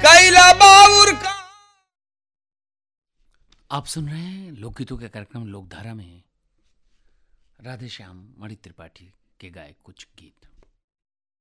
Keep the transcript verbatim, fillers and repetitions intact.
कैला बाउर का। आप सुन रहे हैं लोकगीतों के कार्यक्रम लोकधारा में राधे श्याम मणि त्रिपाठी के गाए कुछ गीत।